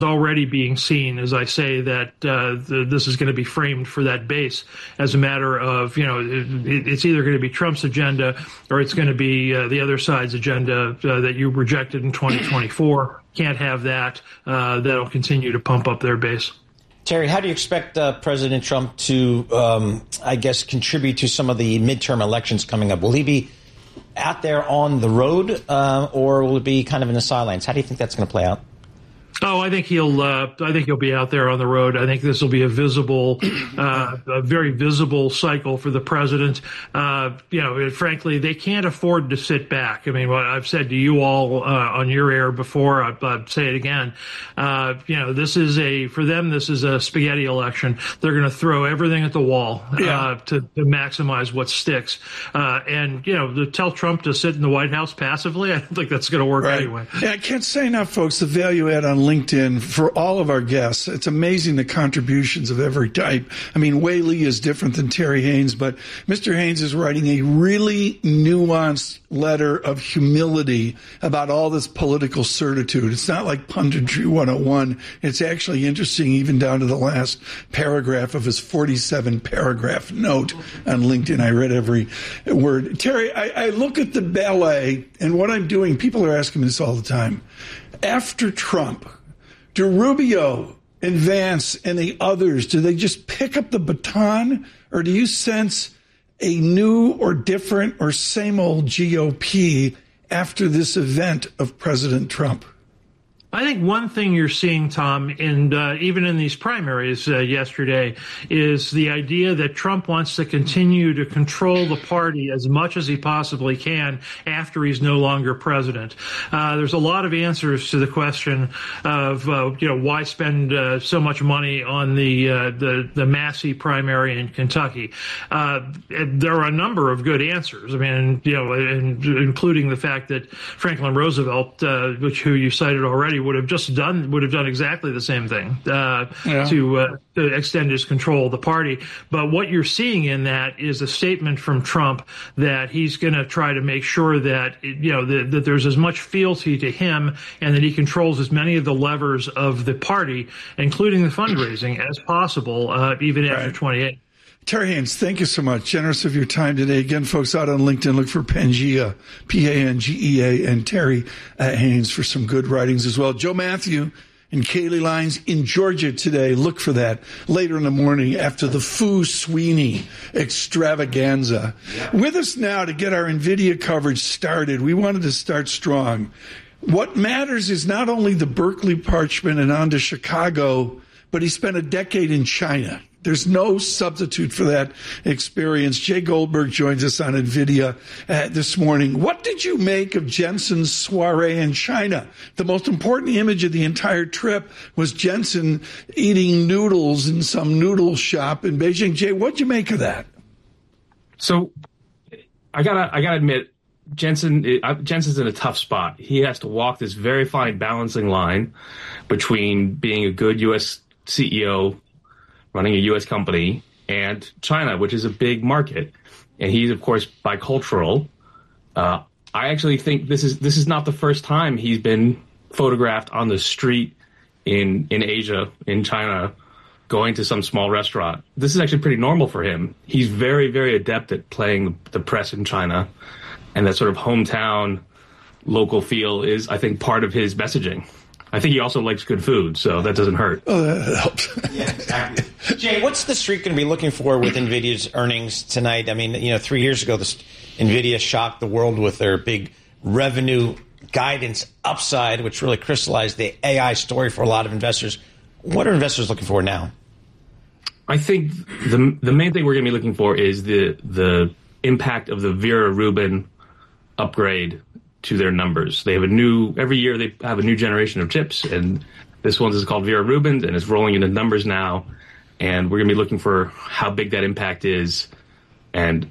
already being seen, as I say, that this is going to be framed for that base as a matter of, it's either going to be Trump's agenda or it's going to be the other side's agenda that you rejected in 2024. Can't have that. That'll continue to pump up their base. Terry, how do you expect President Trump to, contribute to some of the midterm elections coming up? Will he be out there on the road or will it be kind of in the sidelines? How do you think that's going to play out? Oh, I think he'll be out there on the road. I think this will be a very visible cycle for the president. Frankly, they can't afford to sit back. I mean, what I've said to you all on your air before, I'll say it again. This is a spaghetti election. They're going to throw everything at the wall to maximize what sticks. To tell Trump to sit in the White House passively, I don't think that's going to work anyway. Yeah, I can't say enough, folks. The value add on LinkedIn for all of our guests. It's amazing the contributions of every type. I mean, Wei Li is different than Terry Haynes, but Mr. Haynes is writing a really nuanced letter of humility about all this political certitude. It's not like punditry 101. It's actually interesting, even down to the last paragraph of his 47-paragraph note on LinkedIn. I read every word. Terry, I look at the ballet, and what I'm doing, people are asking me this all the time. After Trump, do Rubio and Vance and the others, do they just pick up the baton, or do you sense a new or different or same old GOP after this event of President Trump? I think one thing you're seeing, Tom, and even in these primaries yesterday, is the idea that Trump wants to continue to control the party as much as he possibly can after he's no longer president. There's a lot of answers to the question of why spend so much money on the Massey primary in Kentucky. There are a number of good answers. I mean, including the fact that Franklin Roosevelt, who you cited already, would have done exactly the same thing to extend his control of the party. But what you're seeing in that is a statement from Trump that he's going to try to make sure that that there's as much fealty to him and that he controls as many of the levers of the party, including the fundraising, as possible, even after 28. Terry Haynes, thank you so much. Generous of your time today. Again, folks, out on LinkedIn, look for Pangea, Pangea, and Terry Haynes for some good writings as well. Joe Matthew and Kaylee Lyons in Georgia today. Look for that later in the morning after the Fu Sweeney extravaganza. Yeah. With us now to get our NVIDIA coverage started, we wanted to start strong. What matters is not only the Berkeley Parchment and on to Chicago, but he spent a decade in China. There's no substitute for that experience. Jay Goldberg joins us on NVIDIA this morning. What did you make of Jensen's soiree in China? The most important image of the entire trip was Jensen eating noodles in some noodle shop in Beijing. Jay, what'd you make of that? So I gotta admit, Jensen's in a tough spot. He has to walk this very fine balancing line between being a good U.S. CEO, running a U.S. company, and China, which is a big market. And he's, of course, bicultural. I actually think this is not the first time he's been photographed on the street in Asia, in China, going to some small restaurant. This is actually pretty normal for him. He's very, very adept at playing the press in China. And that sort of hometown, local feel is, I think, part of his messaging. I think he also likes good food, so that doesn't hurt. Oh, that helps. Yeah, exactly. Jay, what's the street going to be looking for with NVIDIA's earnings tonight? I mean, 3 years ago, NVIDIA shocked the world with their big revenue guidance upside, which really crystallized the AI story for a lot of investors. What are investors looking for now? I think the main thing we're going to be looking for is the impact of the Vera Rubin upgrade to their numbers. They have every year they have a new generation of chips, and this one is called Vera Rubin, and it's rolling into numbers now. And we're going to be looking for how big that impact is, and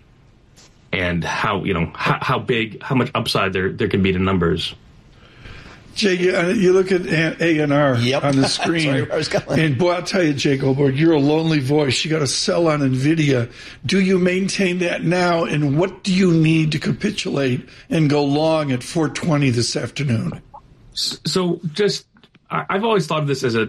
how how much upside there can be to numbers. Jay, you look at A&R on the screen, and boy, I'll tell you, Jay Goldberg, you're a lonely voice. You got to sell on NVIDIA. Do you maintain that now, and what do you need to capitulate and go long at 420 this afternoon? So just, I've always thought of this as a